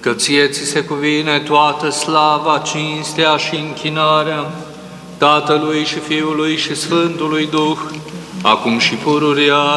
Că ție ți se cuvine toată slava, cinstea și închinarea Tatălui și Fiului și Sfântului Duh, acum și pururia